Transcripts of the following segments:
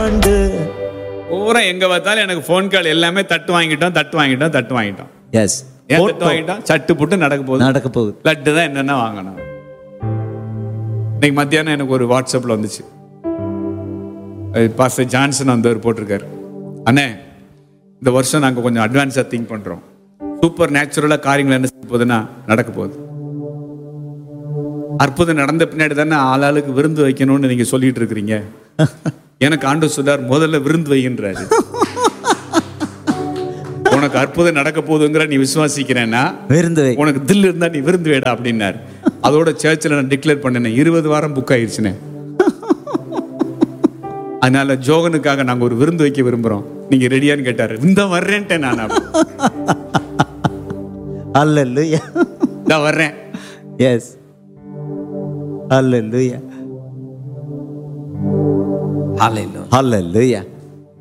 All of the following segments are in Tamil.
பூரா எங்க பார்த்தாலும் எனக்கு போன் கால் எல்லாமே தட்டு வாங்கிட்டோம். எஸ், ஏன் தட்டு வாங்கிட்டோம்? சட்டு புட்டு நடக்க போகுது. லட்டு தான் என்னென்ன வாங்கணும். இன்னைக்கு மத்தியானம் எனக்கு ஒரு வாட்ஸ்அப்ல வந்துச்சு. பாஸ்டர் ஜான்சன் வந்தவர் போட்டிருக்காரு, அண்ணே இந்த வருஷம் நாங்கள் கொஞ்சம் அட்வான்ஸாக திங்க் பண்ணுறோம். சூப்பர் நேச்சுரலாக காரியங்கள் என்ன செய்ய போகுதுன்னா நடக்க போகுது. அற்புதம் நடந்த பின்னாடி தானே ஆளாளுக்கு விருந்து வைக்கணும்னு நீங்கள் சொல்லிட்டு இருக்கிறீங்க. எனக்கு ஆண்டவர் சொல்றார், முதல்ல விருந்து வைக்கின்றாரு. உனக்கு அற்புதம் நடக்க போகுதுங்கிற நீ விசுவாசிக்கிறேன்னா உனக்கு தில் இருந்தா நீ விருந்து வேடா அப்படின்னாரு. அதோட சர்ச்சில் நான் டிக்ளேர் பண்ணினேன், 20 வாரம் புக் ஆயிடுச்சுனே. அதனால ஜோகனுக்காக நாங்க ஒரு விருந்து வைக்க விரும்புறோம், நீங்க ரெடியான்னு கேட்டாரு. இந்த வர்றேன்ட்டேன் நான். அல்லேலூயா, நான் வர்றேன். எஸ், அல்லேலூயா, அல்லேலூயா.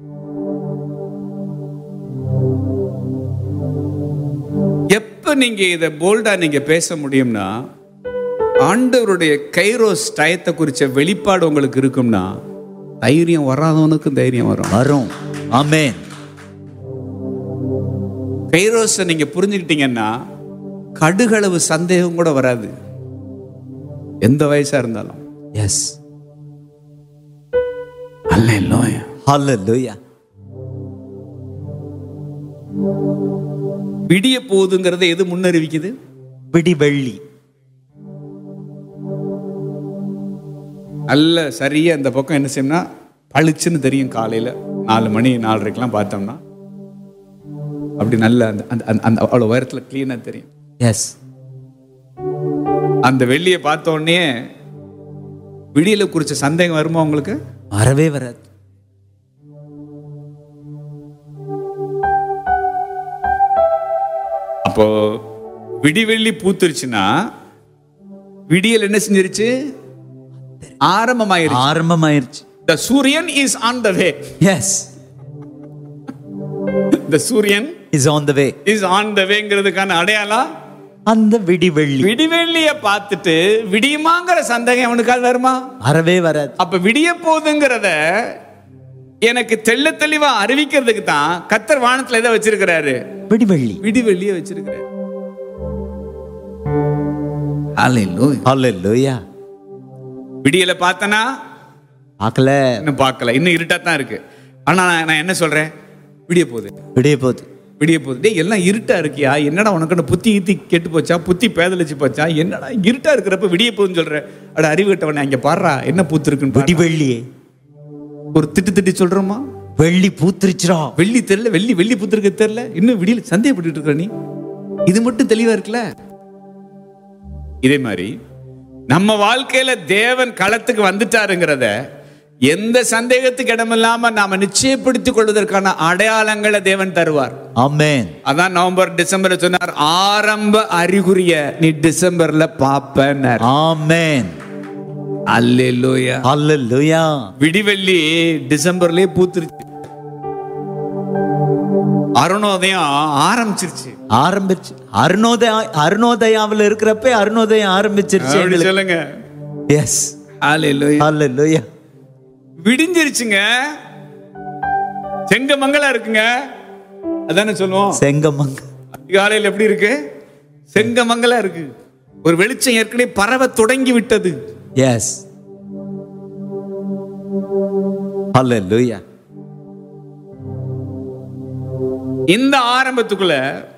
எப்ப நீங்க இத போல்டா நீங்க பேச முடியும்னா, ஆண்டவருடைய கைரோஸ் டயத்தை குறிச்ச வெளிப்பாடு உங்களுக்கு இருக்கும்னா, தைரியம் வராதவனுக்கும் தைரியம் வரும். ஆமென். கைரோஸை நீங்க புரிஞ்சுக்கிட்டீங்கன்னா கடுகளவு சந்தேகம் கூட வராது, எந்த வயசா இருந்தாலும். எஸ், அல்லேலூயா, அல்லேலூயா. விடிய போகுதுங்கிறத எது முன்னறிவிக்குது? விடிவெள்ளி. நல்ல சரியா இந்த பக்கம் என்ன செய்யணும்னா பளிச்சுன்னு தெரியும். காலையில 4 மணி 4:30 பார்த்தோம்னா அப்படி நல்ல அந்த அவ்வளவு உயரத்துல கிளீனா தெரியும். எஸ், அந்த வெள்ளியை பார்த்த உடனே விடியல குறிச்ச சந்தேகம் வருமா உங்களுக்கு? வரவே வராது. அப்போ விடிவெள்ளி பூத்துருச்சுன்னா விடியல் என்ன செஞ்சிருச்சு? ஆரம்பமாயிருச்சு. The சூரியன் is on the way. Yes, the சூரியன் is on the way. is on the wayங்கிறதுக்கான அடையாளம் அந்த விடிவெள்ளி. விடிவெள்ளிய பார்த்துட்டு விடியுமாங்கிற சந்தேகம் அவனுக்கால் வருமா? வரவே வராது. அப்ப விடிய போகுதுங்கிறத எனக்கு தெள்ள தெளிவா அறிவிக்கிறதுக்கு தான் கர்த்தர் வானத்துல எதை வச்சிருக்கிறாரு? விடிவெள்ளிய வச்சிருக்கிறாரு. ஹalleluya, ஹalleluya. விடியல பார்த்தனா பார்க்கல, இன்னும் பார்க்கல, இன்னும் இருட்டா தான் இருக்கு. ஆனா நான் என்ன சொல்றேன்? விடிய போகுது. டேய் எல்லாம் இருட்டா இருக்கியா? என்னடா உனக்கு புத்தி ஈத்தி கெட்டு போச்சா? புத்தி பேதலிச்சு போச்சா? என்னடா இருட்டா இருக்கிறப்ப விடிய போகுதுன்னு சொல்ற? அட அறிவு கட்டவனே, அங்க பாடுறா என்ன பூத்து இருக்குன்னு. விடிவெள்ளியே ஒரு திட்டு சொல்றோமா? வெள்ளி பூத்துருச்சுடா. வெள்ளி தெரியல, வெள்ளி பூத்திருக்க தெரியல, இன்னும் விடியல சந்தேகப்பட்டு இருக்கிற நீ. இது மட்டும் தெளிவா இருக்குல்ல? இதே மாதிரி நம்ம வாழ்க்கையில தேவன் களத்துக்கு வந்துட்டாருங்கிறத எந்த சந்தேகத்துக்கு இடமில்லாம நாம நிச்சயப்படுத்திக் கொள்வதற்கான அடையாளங்களை தேவன் தருவார். ஆமென். அதான் நவம்பர் டிசம்பர்ல சொன்னார், ஆரம்ப அறிகுறிய நீ டிசம்பர்ல பாப்பேன்னார். ஆமென். அல்லேலூயா, அல்லேலூயா. விடிவெள்ளி டிசம்பர்லயே பூத்துருச்சு. அருணோதயம் ஆரம்பிச்சிருச்சு. அருணோதயாவில் இருக்கிறப்ப அருணோதயம் ஆரம்பிச்சிருச்சு. சொல்லுங்க. எஸ், ஹalleluya, ஹalleluya. விடிஞ்சிருச்சுங்க, செங்கமங்கலா இருக்குங்க. அதானே சொல்லுவோம், செங்கமங்கல். காலையில் எப்படி இருக்கு? செங்கமங்கலா இருக்கு. ஒரு வெளிச்சம் ஏற்கனவே பரவ தொடங்கி விட்டது. எஸ், ஹalleluya. இந்த ஆரம்பத்துக்குள்ள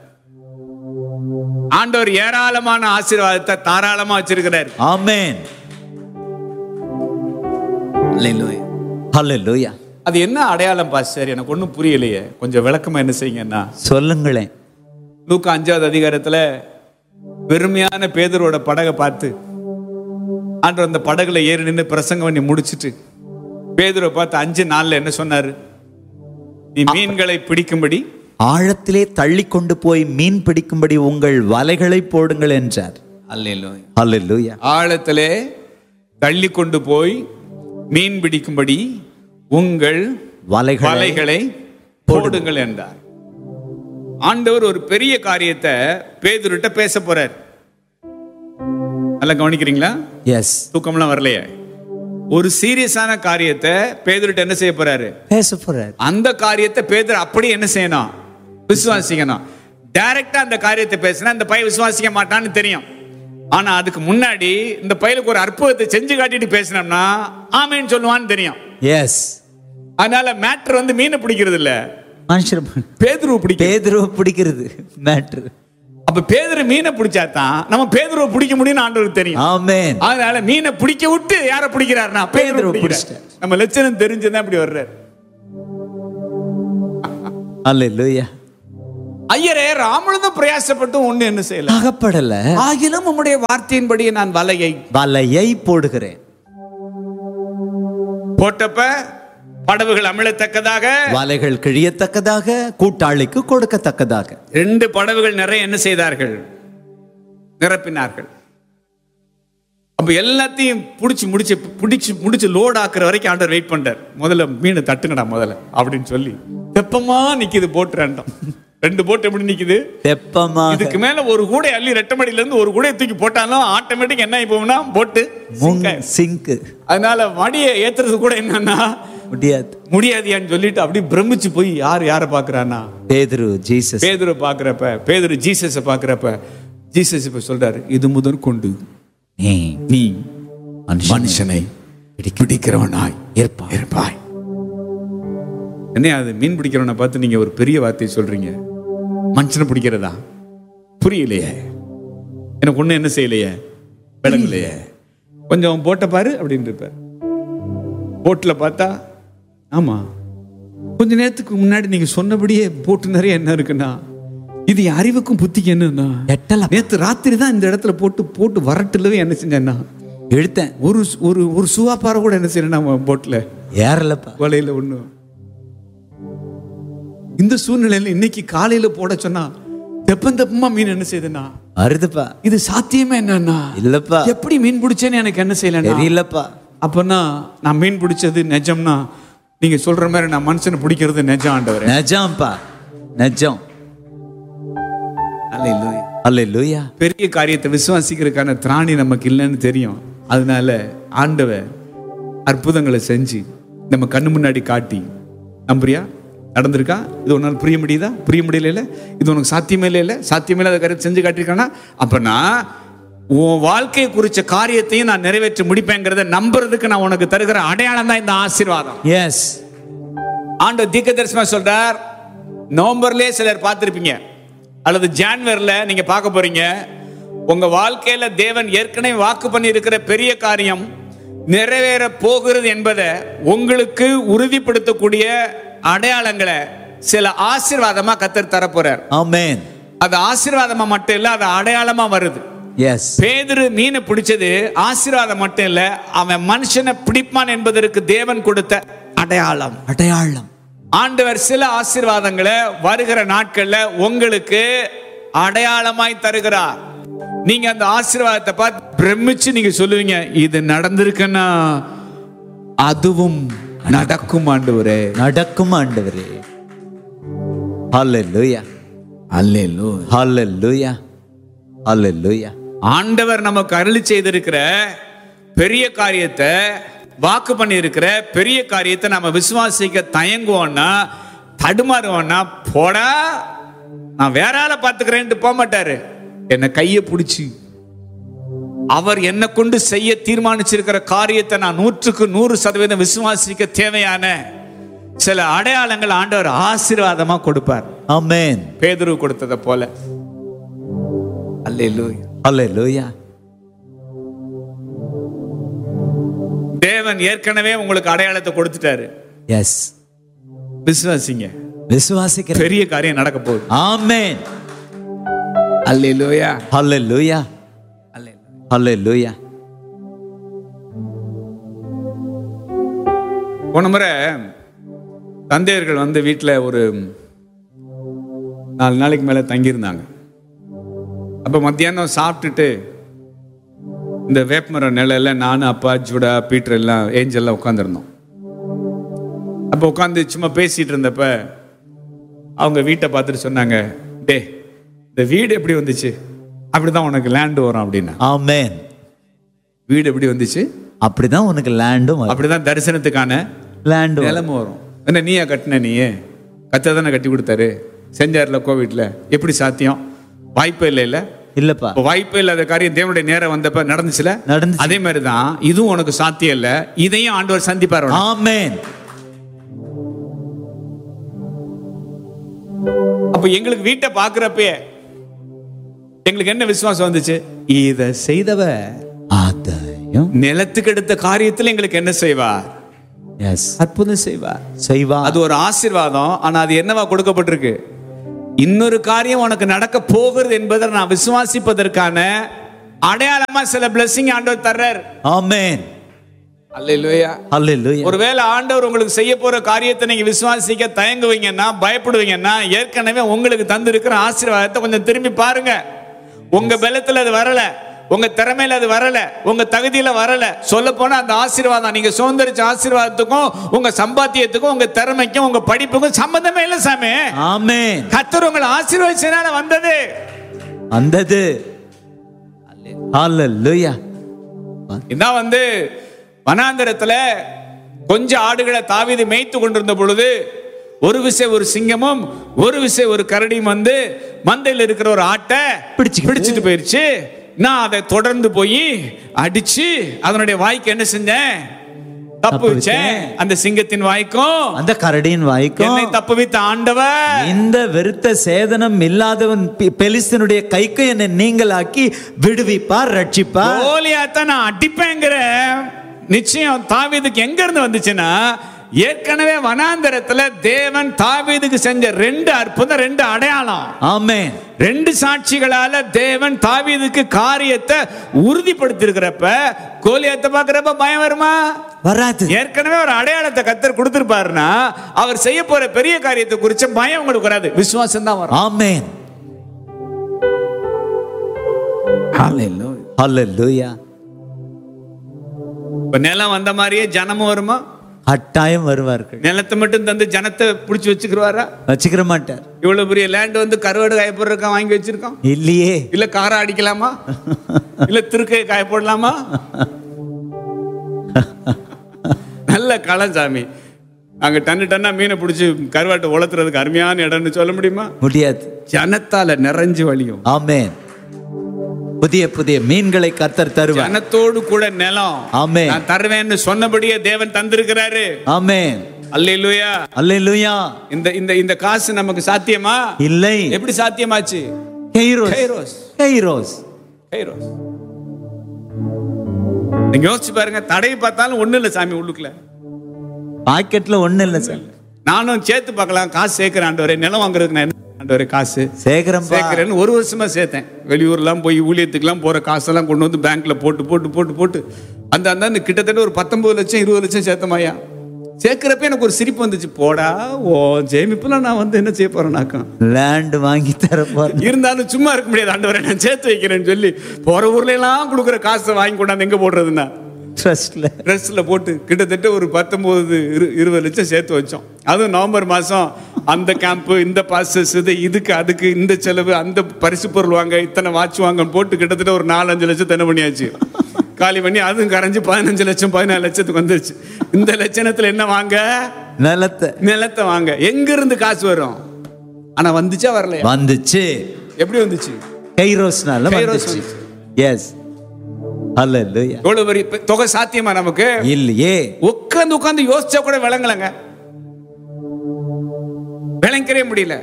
ஆண்டவர் ஏராளமான ஆசீர்வாதத்தை தாராளமா வச்சிருக்கிறார். ஆமென். அல்லேலூயா, ஹalleluya. அது என்ன அடையாளம் பாஸ்டர்? எனக்கு ஒன்றும் புரியலையே, கொஞ்சம் விளக்கமா என்ன செய்யுங்கன்னா சொல்லுங்களேன். லூக்கா 5வது அதிகாரத்துல பெருமையான பேதுருவோட படகை பார்த்து ஆண்டவர் அந்த படகுல ஏறி நின்று பிரசங்கம் பண்ணி முடிச்சிட்டு பேதுருவை பார்த்து 5 நாள்ல என்ன சொன்னாரு? நீ மீன்களை பிடிக்கும்படி ஆழத்திலே தள்ளி கொண்டு போய் மீன் பிடிக்கும்படி உங்கள் வலைகளை போடுங்கள் என்றார். அல்லேலூயா, அல்லேலூயா. ஆழத்திலே தள்ளி கொண்டு போய் மீன் பிடிக்கும்படி உங்கள் வலைகளை போடுங்கள் என்றார். ஆண்டவர் ஒரு பெரிய காரியத்தை பேதுருட்ட பேச போறார். நல்லா கவனிக்கிறீங்களா? எஸ். தூக்கம்லாம் வரலையே? ஒரு சீரியஸான காரியத்தை பேதுருட்ட என்ன செய்ய போறாரு? பேச போறாரு. அந்த காரியத்தை பேதுரு அப்படியே என்ன செய்யணும்? விசுவாசிக்கணும். டைரக்டா அந்த காரியத்தை பேசினா இந்த பையன் விசுவாசிக்க மாட்டான்னு தெரியும். ஆனா அதுக்கு முன்னாடி இந்த பையனுக்கு ஒரு அற்புதத்தை செஞ்சு காட்டிட்டு பேசினோம்னா ஆமேன்னு சொல்லுவான்னு தெரியும். எஸ். அதனால மேட்டர் வந்து மீனை பிடிக்கிறது இல்ல, மனுஷர் பேதுருவை பிடிக்கிறது மேட்டர். அப்ப பேதுரு மீனை பிடிச்சாதான் நம்ம பேதுருவை பிடிக்க முடியும்னு ஆண்டவருக்கு தெரியும். ஆமென். அதனால மீனை பிடிக்க விட்டு யாரை பிடிக்கிறாருன்னா பேதுருவை பிடிச்சிட்டார். நம்ம லட்சணம் தெரிஞ்சுதான் இப்படி வர்றாரு. அல்லேலூயா. ஐயரே ராமனும் பிரயாசப்பட்டு ஒண்ணு என்ன செய்யல, அகப்படல. ஆகிலும் உம்முடைய வார்த்தையின்படி நான் வலையை போடுகிறேன். போட்டப்ப படவுகள் அமிழத்தக்கதாக, வலைகள் கிழியத்தக்கதாக, கூட்டாளிக்கு கொடுக்கத்தக்கதாக. 2 படவுகள் நிறைய என்ன செய்தார்கள்? நிரப்பினார்கள். அப்ப எல்லாத்தையும் முடிச்சு லோட் ஆக்குற வரைக்கும் ஆண்டவர் வெயிட் பண்றார். முதல்ல மீனை தட்டுங்கடா முதல்ல அப்படின்னு சொல்லி தெப்பமா நிக்குது போட். 2 போட் எப்படி நிக்குது? தெப்பமா. இதுக்கு மேல ஒரு கூடை அள்ளி ரெட்டமடியில இருந்து ஒரு கூடையை தூக்கி போட்டாலும் ஆட்டோமேட்டிக் என்ன ஆயிப்போம்னா போட்டு சிங்க். அதனால மடியை ஏத்துறது கூட என்னன்னா முடியாதியான்னு சொல்லிட்டு அப்படியே பிரமிச்சு போய் யாரை பாக்குறானா? பேதுரு பாக்குறப்ப, பேதுரு ஜீசஸ பாக்குறப்ப ஜீசஸ் இப்ப சொல்றாரு, இது முதல் கொண்டு நீ மனுஷனை பிடிக்கிறவனாய் இருப்பாய். என்ன அது? மீன் பிடிக்கிறவனை பார்த்து நீங்க ஒரு பெரிய வார்த்தையை சொல்றீங்க, மனுஷனை பிடிக்கிறதா? புரியலையே, எனக்கு ஒண்ணு என்ன செய்யலையே, விளங்கலையே. கொஞ்சம் போட்ட பாரு அப்படின்னு இருப்பார். போட்ல பார்த்தா ஆமா கொஞ்ச நேரத்துக்கு முன்னாடி நீங்க சொன்னபடியே போட்டு நிறைய என்ன இருக்குன்னா, இது அறிவுக்கும் புத்திக்கு என்னன்னா, நேத்து ராத்திரி தான் இந்த இடத்துல போட்டு வரட்டுலவே என்ன செஞ்சேன்னா எடுத்தேன். ஒரு சுவாப்பாறை கூட என்ன செய்யணும் போட்ல ஏறலப்பா, வலையில ஒண்ணு. இந்த சூழ்நிலையில இன்னைக்கு காலையில போட சொன்னா தெப்பமா மீன் என்ன செய்யுதுன்னா வருதுப்பா. இது சாத்தியமே என்னன்னா இல்லப்பா. எப்படி மீன் பிடிச்சேன்னு எனக்கு என்ன செய்யல தெரியலப்பா. அப்பனா நான் மீன் பிடிச்சது நிஜம்னா நீங்க சொல்ற மாதிரி நான் மனுஷனை பிடிக்கிறது நிஜம் ஆண்டவரே. நிஜம்ப்பா, நிஜம். அல்லேலூயா, அல்லேலூயா. பெரிய காரியத்தை விசுவாசிக்கிறதுக்கான திராணி நமக்கு இல்லைன்னு தெரியும். அதனால ஆண்டவர் அற்புதங்களை செஞ்சு நம்ம கண்ணு முன்னாடி காட்டி, நம்புறியா? நடந்திருக்கா? இது ஒரு நாள் புரிய முடியுதா? புரிய முடியல. இது உனக்கு சாத்தியமே இல்லை, சாத்தியமே இல்லாத காரியத்தை செஞ்சு காட்டியிருக்கானா, அப்பனா உன் வாழ்க்கையை குறிச்ச காரியத்தையும் நான் நிறைவேற்றி முடிப்பேங்கிறத நம்புறதுக்கு நான் உனக்கு தருகிற அடையாளம் தான் இந்த ஆசீர்வாதம். எஸ். ஆண்டவர் தீர்க்கதரிசனமா சொல்றார். நவம்பர்லயே சிலர் பார்த்திருப்பீங்க, அல்லது ஜான்வரில நீங்க பார்க்க போறீங்க. உங்க வாழ்க்கையில தேவன் ஏற்கனவே வாக்கு பண்ணி இருக்கிற பெரிய காரியம் நிறைவேற போகிறது என்பதை உங்களுக்கு உறுதிப்படுத்தக்கூடிய அடையாளங்களை சில ஆசீர்வாதமா கர்த்தர் தர போறார். ஆமென். அது ஆசீர்வாதமா மட்டும் இல்ல, அது அடையாளமா வருது. எஸ். பேதுரு மீனை பிடிச்சது ஆசீர்வாதம் மட்டும் இல்ல, அவன் மனுஷனை பிடிப்பான் என்பதற்கு தேவன் கொடுத்த அடையாளம். ஆண்டவர் சில ஆசீர்வாதங்களை வருகிற நாட்கள்ல உங்களுக்கு அடையாளமாய் தருகிறார். நீங்க அந்த ஆசீர்வாதத்தை பார்த்து பிரமிச்சு நீங்க சொல்லுவீங்க, இது நடந்திருக்குன்னா அதுவும் நடக்கும் ஆண்டவரே, நடக்கும் ஆண்டவரே. ஹல்லேலூயா, ஹல்லேலூயா, ஹல்லேலூயா, ஹல்லேலூயா. ஆண்டவர் நமக்கு அருளி செய்திருக்கிற பெரிய காரியத்தை, வாக்கு பண்ணி இருக்கிற பெரிய காரியத்தை நம்ம விசுவாசிக்க தயங்குவோம்னா, தடுமாறுவோம்னா, போடா நான் வேற ஆளை பார்த்துக்கிறேன்ட்டு போக மாட்டாரு. என்னை கையை பிடிச்சி அவர் என்ன கொண்டு செய்ய தீர்மானிச்சிருக்கிற காரியத்தை நான் 100% விசுவாசிக்க தேவையான சில அடையாளங்கள் ஆண்டவர் ஆசீர்வாதமா கொடுப்பார். ஆமென். பேதுரு கொடுத்ததை போல. அல்லேலூயா, அல்லேலூயா. தேவன் ஏற்கனவே உங்களுக்கு அடையாளத்தை கொடுத்துட்டாரு. எஸ். விசுவாசிங்க, விசுவாசிக்கிற பெரிய காரியம் நடக்க போகுது. ஆமென். அல்லேலூயா, அல்லேலூயா, அல்லேலூயா. போன முறை தந்தையர்கள் வந்து வீட்டில் ஒரு 4 நாளைக்கு மேலே தங்கியிருந்தாங்க. அப்போ மத்தியானம் சாப்பிட்டுட்டு இந்த வேப்பமரம் நிலையில நானும் அப்பா ஜூடா பீட்டர் எல்லாம் ஏஞ்சல்லாம் உட்காந்துருந்தோம். அப்போ உட்காந்து சும்மா பேசிட்டு இருந்தப்ப அவங்க வீட்டை பார்த்துட்டு சொன்னாங்க, டே இந்த வீடு எப்படி வந்துச்சு? அப்படிதான் உனக்கு லேண்ட் வரும் அப்படின்னா. ஆமென். வீடு எப்படி வந்துச்சு? அப்படிதான் உனக்கு லேண்டும் வரும். அப்படிதான் தரிசனத்துக்கான லேண்டும் நிலமும் வரும். என்ன நீயா கட்டின? நீயே கத்த தானே கட்டி கொடுத்தாரு, செஞ்சார்ல கோவிட்ல. எப்படி சாத்தியம்? வாய்ப்பே இல்லை. இல்ல இல்லப்பா, வாய்ப்பே இல்லாத காரியம் தேவனுடைய நேரம் வந்தப்ப நடந்துச்சுல. நடந்துச்சு. அதே மாதிரிதான் இதுவும் உனக்கு சாத்தியம் இல்ல, இதையும் ஆண்டவர் சந்திப்பார். ஆமென். அப்ப எங்களுக்கு வீட்டை பாக்குறப்ப எங்களுக்கு என்ன விசுவாசம் வந்துச்சு? இத செய்தவ அதையும் நிலத்துக்கு எடுத்த காரியத்துல எங்களுக்கு என்ன செய்வார்? அற்புதம் செய்வார். அது ஒரு ஆசீர்வாதம். ஆனா அது என்னவா கொடுக்கப்பட்டிருக்கு? இன்னொரு காரியம் உனக்கு நடக்க போகிறது என்பதை நான் விசுவாசிப்பதற்கான அடையாளமா சில blessing ஆண்டவர் தர்றார். ஆமென். அல்லேலூயா, அல்லேலூயா. ஒருவேளை ஆண்டவர் உங்களுக்கு செய்ய போற காரியத்தை நீங்க விசுவாசிக்க தயங்குவீங்கன்னா, பயப்படுவீங்கன்னா, ஏற்கனவே உங்களுக்கு தந்திருக்கிற ஆசீர்வாதத்தை கொஞ்சம் திரும்பி பாருங்க. உங்க பலத்துல அது வரல, உங்க திறமையில அது வரல, உங்க தகுதியில வரல. சொல்ல போனா அந்த ஆசீர்வாதம், நீங்க சுதந்திரிச்ச ஆசீர்வாதத்துக்கும் உங்க சம்பாத்தியத்துக்கும் உங்க திறமைக்கும் உங்க படிப்புக்கும் சம்பந்தமே இல்ல சாமி. ஆமென். கர்த்தர் உங்களை ஆசீர்வதிச்சனால வந்தது. அல்லேலூயா. இதான் வனாந்தரத்துல கொஞ்சம் ஆடுகளை தாவீது மேய்த்து கொண்டிருந்த பொழுது ஒரு விசை ஒரு சிங்கமும் ஒரு விசை ஒரு கரடியும் மந்தையில் இருக்கிற ஒரு ஆட்டை பிடிச்சிட்டு போயிருச்சு. நான் அதை தொடர்ந்து போய் அடிச்சு அதனுடைய வாய்க்கு என்ன செஞ்சேன்? தப்பு வச்சேன். அந்த சிங்கத்தின் வாய்க்கும் அந்த கரடியின் வாய்க்கும் என்னை தப்புவித்த ஆண்டவர், இந்த வெறுத்த சேதனம் இல்லாதவன் பெலிஸ்தனுடைய கைக்கு என்னை நீங்களாக்கி விடுவிப்பார், ரட்சிப்பார். கோலியாத்தை நான் அடிப்பேங்கிற நிச்சயம் தாவீதுக்கு எங்க இருந்து வந்துச்சுன்னா, ஏற்கனவே வனாந்தரத்துல தேவன் தாவீதுக்கு செஞ்ச 2 அற்புதம், 2 அடையாளம். ஆமென். 2 சாட்சிகளால தேவன் தாவீதுக்கு காரியத்தை உறுதிப்படுத்தி இருக்கிறப்ப கோலியாத்தை பார்க்கிறப்ப பயம் வருமா? வராது. ஏற்கனவே ஒரு அடையாளத்தை கர்த்தர் கொடுத்திருப்பாருன்னா அவர் செய்ய போற பெரிய காரியத்தை குறிச்ச பயம் உங்களுக்கு வராது, விசுவாசம் தான் வரும். ஆமென். ஹalleluya, ஹalleluya. நிலம் வந்த மாதிரியே ஜனமும் வருமா? கட்டாயம் வருவார்கள். நிலத்தை மட்டும் தந்து ஜனத்தை பிடிச்சி வச்சுக்கிறவாரா? வச்சுக்கிற மாட்டார். இவ்வளவு பெரிய லேண்ட் கருவாடு காய போடுறதுக்கா வாங்கி வச்சிருக்கோம்? இல்லையே. இல்ல காரை அடிக்கலாமா? இல்ல திருக்கையை காய போடலாமா? நல்ல களம் சாமி. அங்க டன்னா மீனை பிடிச்சி கருவாட்டை உலர்த்துறதுக்கு அருமையான இடம்னு சொல்ல முடியுமா? முடியாது. ஜனத்தால நிறைஞ்சு வழியும். ஆமென். புதிய புதிய மீன்களை கர்த்தர் தருவார். ஜனத்தோடு கூட நிலம். ஆமென். நான் தருவேன்னு சொன்னபடியே தேவன் தந்திருக்கிறாரு. ஆமென். அல்லேலூயா, அல்லேலூயா. இந்த இந்த இந்த காசு நமக்கு சாத்தியமா? இல்லை. எப்படி சாத்தியமாச்சு? Kairos, kairos, kairos, kairos. நீங்க யோசிச்சு பாருங்க. தடையை பார்த்தாலும் ஒண்ணு இல்ல சாமி, உள்ளுக்குள்ள பாக்கெட்ல ஒண்ணு இல்ல சாமி. நானும் சேர்த்து பார்க்கலாம். காசு சேர்க்கிறேன் ஆண்டவரே, நிலம் வாங்குறதுக்கு நான் ஆண்டவரே காசு சேர்க்கிறேன்னு 1 வருஷமா சேர்த்தேன். வெளியூர்லாம் போய் ஊழியத்துக்குலாம் போற காசெல்லாம் கொண்டு பேங்க்ல போட்டு போட்டு போட்டு போட்டு அந்த கிட்டத்தட்ட ஒரு 19 லட்சம் 20 லட்சம் சேர்த்தமாயா. சேர்க்கிறப்ப எனக்கு ஒரு சிரிப்பு வந்துச்சு. போடா ஓ ஜெயமிப்புலாம் நான் என்ன செய்ய போறேன்னாக்கா, லேண்ட் வாங்கி தர போறேன். இருந்தாலும் சும்மா இருக்க முடியாது ஆண்டவரே, நான் சேர்த்து வைக்கிறேன்னு சொல்லி போற ஊர்ல எல்லாம் கொடுக்குற காசை வாங்கி கொண்டாந்து எங்க போடுறதுன்னா ட்ரஸ்ட்ல போட்டு கிட்டத்தட்ட ஒரு 19-20 லட்சம் சேர்த்து வச்சோம். அதுவும் நவம்பர் மாசம் அந்த கேம்ப், இந்த பாசஸ், இதுக்கு அதுக்கு இந்த செலவு, அந்த பரிசு பொருள் வாங்க, இத்தனை வாட்ச் வாங்க போட்டு கிட்டத்தட்ட ஒரு 4-5 லட்சம் என்ன பண்ணியாச்சு, காலி பண்ணி. அதுவும் கரைஞ்சு 15 லட்சம் 14 லட்சத்துக்கு வந்துருச்சு. இந்த லட்சணத்துல என்ன வாங்க? நிலத்தை வாங்க. எங்க இருந்து காசு வரும்? ஆனா வந்துச்சா வரலையா? வந்துச்சு. எப்படி வந்துச்சு? கைரோஸ்னால வந்துச்சு. எஸ், அல்லேலூயா. எவ்வளவு பெரிய தொகை சாத்தியமா நமக்கு? இல்லையே. உட்கார்ந்து யோசிச்சா கூட விளங்கலங்க, விளங்கவே முடியல.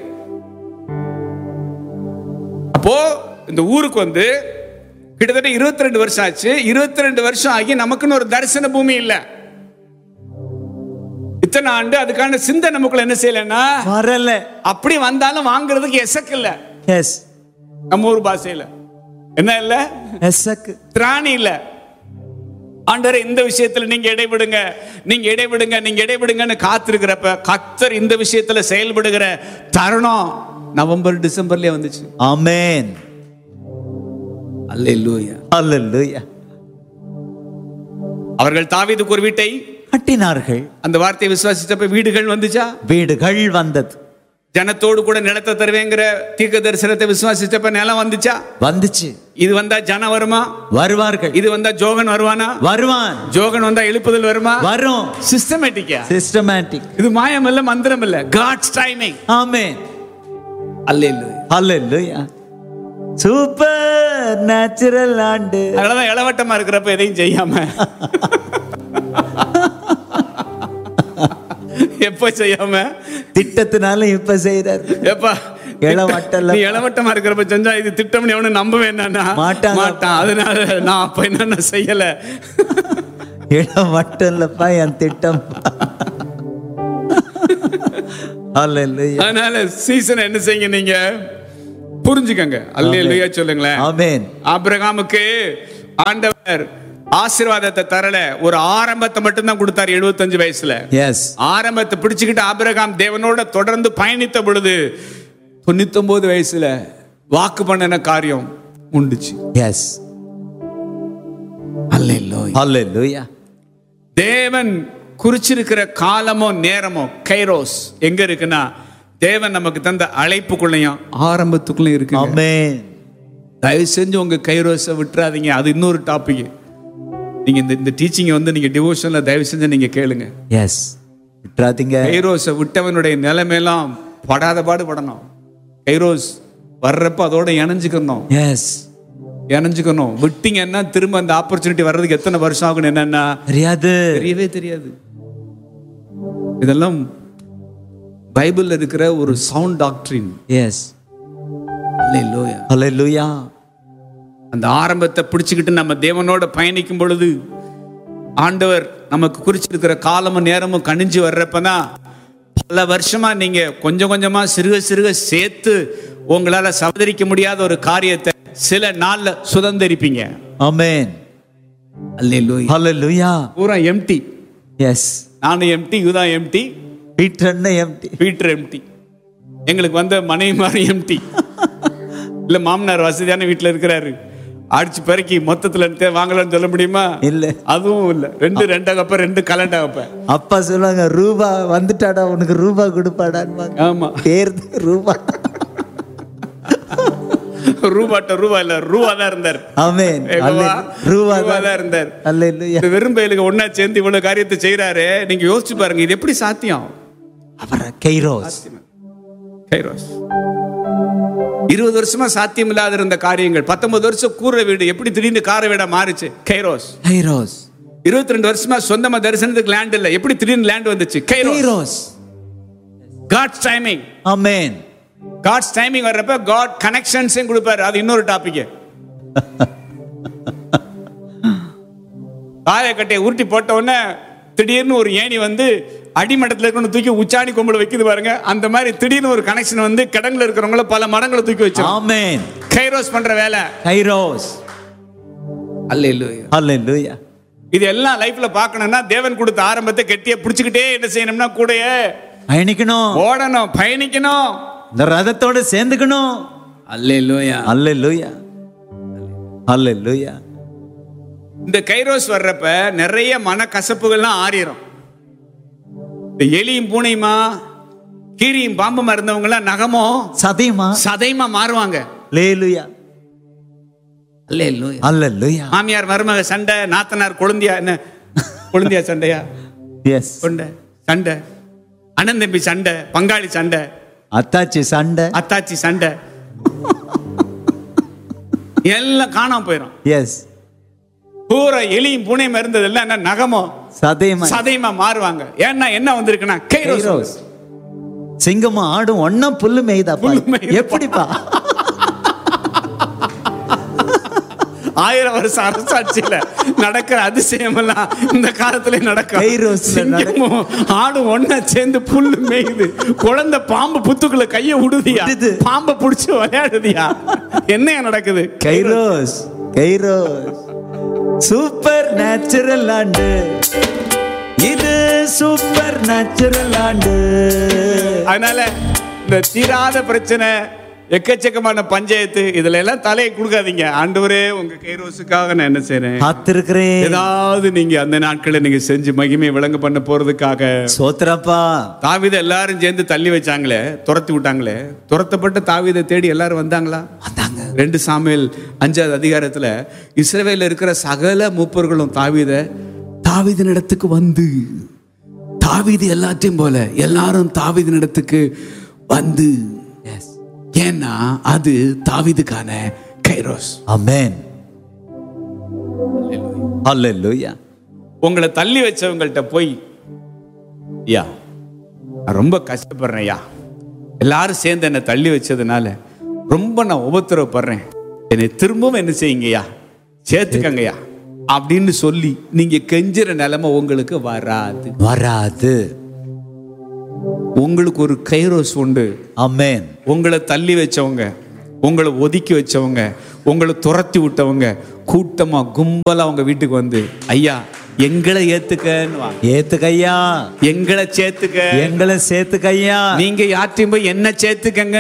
அப்போ இந்த ஊருக்கு கிட்டத்தட்ட 22 வருஷம் ஆச்சு. 22 வருஷம் ஆகி நமக்குன்னு ஒரு தரிசன பூமி இல்ல. இத்தனை ஆண்டு அதுக்கான சிந்தை நமக்குள்ள என்ன செய்யலன்னா வரல. அப்படி வந்தாலும் வாங்குறதுக்கு எசக்கு இல்ல. எஸ், நம்ம ஊர் பாஷையில என்ன இல்ல? எசக்கு, திராணி இல்ல. ஆண்டவரே இந்த விஷயத்துல நீங்க இடைவிடுங்க, நீங்க இடைவிடுங்க, நீங்க இடைவிடுங்கன்னு காத்திருக்கிறப்ப கர்த்தர் இந்த விஷயத்துல செயல்படுகிற தருணம் நவம்பர் டிசம்பர்லயே வந்துச்சு. ஆமென். அல்லேலூயா, அல்லேலூயா. அவர்கள் தாவீதுக்கு ஒரு வீட்டை கட்டினார்கள். அந்த வார்த்தையை விசுவாசிச்சப்ப வீடுகள் வந்துச்சா? வீடுகள் வந்தது. ஜனத்தோடு கூட நிலத்தை தருவேங்கிற தீர்க்க தரிசனத்தை விசுவாசிச்சப்ப நிலம் வந்துச்சா? வந்துச்சு. இது வந்தா ஜனம் வருமா? வருவார்கள். இது வந்தா ஜோகன் வருவானா? வருவான். ஜோகன் வந்தா எழுப்புதல் வருமா? வரும். சிஸ்டமேட்டிக்கா? சிஸ்டமேட்டிக். இது மாயம் இல்ல, மந்திரம் இல்ல, காட்ஸ் டைமிங். ஆமென். அல்லேலூயா. அல்லேலூயா. சூப்பர் நேச்சுரல் ஆண்டு. அதனாலதான் இளவட்டமா இருக்கிறப்ப எதையும் செய்யாம எப்ப செய்யாம திட்டத்தினால இப்ப செய்யறாரு. எப்பா இளவட்டமா இருக்கிறப்ப செஞ்சா இது திட்டம் எவனு நம்பவே என்னன்னா மாட்டான். அதனால நான் அப்ப என்ன செய்யல. இளவட்டம் இல்லப்பா என் திட்டம். அதனால சீசன் என்ன செய்யுங்க, நீங்க புரிஞ்சுக்கங்க. அல்லேலூயா சொல்லுங்களேன். ஆமென். ஆபிரகாமுக்கு ஆண்டவர் ஆசீர்வாதத்தை தரல, ஒரு ஆரம்பத்தை மட்டும் தான் கொடுத்தார் 75 வயசுல. எஸ். ஆரம்பத்தை பிடிச்சுக்கிட்டு ஆபிரகாம் தேவனோட தொடர்ந்து பயணித்த பொழுது 99 வயசுல வாக்கு பண்ணின காரியம் உண்டுச்சு. எஸ். அல்லேலூயா. அல்லேலூயா. தேவன் குறிச்சிருக்கிற காலமோ நேரமோ கைரோஸ் எங்க இருக்குன்னா தேவன் நமக்கு தந்த அழைப்புக்குள்ளையும் ஆரம்பத்துக்குள்ளே இருக்கு. ஆமென். தயவு செஞ்சு உங்க கைரோஸை விட்டுறாதீங்க. அது இன்னொரு டாபிக். நீங்க இந்த டீச்சிங் வந்து நீங்க டிவோஷன்ல தயவு செஞ்சு நீங்க கேளுங்க. எஸ். விட்டுறாதீங்க. கைரோஸை விட்டவனுடைய நிலைமையெல்லாம் படாத பாடு படணும். கைரோஸ் வர்றப்ப அதோட இணைஞ்சுக்கணும். எஸ். இணைஞ்சுக்கணும். விட்டீங்கன்னா திரும்ப அந்த ஆப்பர்ச்சுனிட்டி வர்றதுக்கு எத்தனை வருஷம் ஆகும் என்னன்னா தெரியாது, தெரியவே தெரியாது. இதெல்லாம் பைபிள்ல இருக்கிற ஒரு சவுண்ட் டாக்டரின். எஸ். அல்லேலூயா. அல்லேலூயா. அந்த ஆரம்பத்தை பிடிச்சுக்கிட்டு நம்ம தேவனோட பயணிக்கும் பொழுது ஆண்டவர் நமக்கு குறிச்சிருக்கிற காலமும் நேரமும் கணிஞ்சு வர்றப்பதான் பல வருஷமா நீங்க கொஞ்சம் கொஞ்சமா சிறுக சிறுக சேர்த்து உங்களால சவதரிக்க முடியாத ஒரு காரியத்தை சில நாள்ல சுதந்திரிப்பீங்க. ஆமென். அல்லேலூயா. அல்லேலூயா. பூரா எம்டி. எஸ். நானும் empty, யூதான் empty, Peter empty. Peter empty. எங்களுக்கு வந்த மனைவி மாதிரி எம்டி. இல்ல மாமனார் வசதியான வீட்டுல இருக்கிறாரு, அடிச்சு பெருக்கி மொத்தத்துல வாங்கலாம்னு சொல்ல முடியுமா? இல்ல, அதுவும் இல்ல. ரெண்டு கப்ப, 2 கலண்டா கப்ப. அப்பா சொல்லுவாங்க, ரூபா வந்துட்டாடா உனக்கு ரூபா கொடுப்பாடான்னு. ஆமா, பேரு ரூபா. ரூபாட்ட ரூபா இல்ல, ரூபா தான் இருந்தார். ஆமென். ரூபா தான் இருந்தார். அல்லேலூயா. வெறும் பையலுக்கு ஒண்ணா சேர்ந்து இவ்வளவு காரியத்தை செய்யறாரு. நீங்க யோசிச்சு பாருங்க, இது எப்படி சாத்தியம்? அவர் கைரோஸ். கைரோஸ் 20 வருஷமா சாத்தியம் இல்லாத இருந்த காரியங்கள், 19 வருஷம் கூரை வீடு எப்படி திடீர்னு கார வீடா மாறுச்சு? கைரோஸ். கைரோஸ். 22 வருஷமா சொந்தமா தரிசனத்துக்கு லேண்ட் இல்ல, எப்படி திடீர்னு லேண்ட் வந்துச்சு? கைரோஸ். God's timing. ஆமென். காட்ஸ் டைமிங் வர்றப்ப காட் கனெக்ஷன்ஸ் கொடுப்பாரு. அது இன்னொரு டாபிக். காயக்கட்டையை உருட்டி போட்ட உடனே திடீர்னு ஒரு ஏணி வந்து அடிமட்டத்தில் இருக்கணும் தூக்கி உச்சாணி கொம்புல வைக்குது பாருங்க. அந்த மாதிரி திடீர்னு ஒரு கனெக்ஷன் வந்து கிடங்குல இருக்கிறவங்கள பல மரங்களை தூக்கி வச்சு. ஆமென். கைரோஸ் பண்ற வேலை. கைரோஸ். அல்லேலூயா. அல்லேலூயா. இது எல்லாம் லைஃப்ல பார்க்கணும்னா தேவன் கொடுத்த ஆரம்பத்தை கெட்டியா பிடிச்சுக்கிட்டே என்ன செய்யணும்னா கூடயே பயணிக்கணும், ஓடணும், பயணிக்கணும், இந்த ரதத்தோட சேர்ந்துக்கணும். அல்லேலூயா. அல்லேலூயா. அல்லேலூயா. இந்த கைரோஸ் வர்றப்ப நிறைய மனக்கசப்புகள்லாம் ஆறிரும். இந்த எலியும் பூனையுமா கீரியும் பாம்புமா இருந்தவங்க எல்லாம் நகமோ சதையுமா மாறுவாங்க. அல்லேலூயா. அல்லேலூயா. அல்லேலூயா. மாமியார் மருமக சண்டை, நாத்தனார் கொழுந்தியா, என்ன கொழுந்தியா சண்டையா? எஸ். சண்டை, அண்ணன் தம்பி சண்டை, பங்காளி சண்டை, அத்தாச்சி சண்டை, அத்தாச்சி சண்டை, எல்லாம் காணாம போயிடும். எஸ். பூரா எலியும் பூனையும் இருந்ததெல்லாம் என்ன நகமோ சதையுமா மாறுவாங்க. ஏன்னா என்ன வந்திருக்குன்னா கைரோஸ். சிங்கமா ஆடும் ஒன்னா புல்லு மேய்தா. எப்படிப்பா? 1000 வருஷம் அரசாட்சியில நடக்கிற அதிசயம் எல்லாம் இந்த காலத்துல நடக்கும். சிங்கமும் ஆடும் ஒன்னா சேர்ந்து புல்லு மேயுது. குழந்தை பாம்பு புத்துக்குள்ள கைய விடுதியா, பாம்பை புடிச்சு விளையாடுதியா, என்ன நடக்குது? கைரோஸ். கைரோஸ். சூப்பர் நேச்சுரல் ஆண்டு இது, சூப்பர் நேச்சுரல் ஆண்டு. அதனால இந்த தீராத பிரச்சனை, எக்கச்சக்கமான பஞ்சாயத்து, இதுல எல்லாம் தலையை கொடுக்காதீங்க. ஆண்டவரே உங்க கைரோஸுக்காக நான் என்ன செய்றேன், காத்திருக்கிறேன். ஏதாவது நீங்க அந்த நாட்களை நீங்க செஞ்சு மகிமையை விளங்க பண்ண போறதுக்காக. சோத்திரப்பா. தாவீதை எல்லாரும் சேர்ந்து தள்ளி வச்சாங்களே, துரத்தி விட்டாங்களே, துரத்தப்பட்ட தாவீதை தேடி எல்லாரும் வந்தாங்களா? வந்தாங்க. 2 சாமுவேல் 5வது அதிகாரத்துல இஸ்ரவேல்ல இருக்கிற சகல மூப்பர்களும் தாவீதின் இடத்துக்கு வந்து, தாவீது எல்லாத்தையும் போல எல்லாரும் தாவீதின் இடத்துக்கு வந்து, ஏன்னா அது தாவீதுக்கான கைரோஸ். ஆமென். ஹல்லேலூயா. உங்களை தள்ளி வச்சவங்கள்ட்ட போய், ஐயா நான் ரொம்ப கஷ்டப்படுறேன் ஐயா, எல்லாரும் சேர்ந்து என்னை தள்ளி வச்சதுனால ரொம்ப நான் உபத்திரவப்படுறேன், என்னை திரும்பவும் என்ன செய்யுங்கய்யா, சேர்த்துக்கங்கய்யா அப்படின்னு சொல்லி நீங்க கெஞ்சுற நிலைமை உங்களுக்கு வராது. உங்களுக்கு ஒரு கைரோஸ் உண்டு. ஆமென். உங்களை தள்ளி வச்சவங்க, உங்களை ஒதுக்கி வச்சவங்க, உங்களை துரத்தி விட்டவங்க கூட்டமா கும்பலா அவங்க வீட்டுக்கு வந்து, ஐயா எங்களை ஏத்துக்கையா, எங்களை சேர்த்துக்க, எங்களை சேர்த்துக்கையா, நீங்க யார்ட்டையும் போய் என்ன சேர்த்துக்கங்க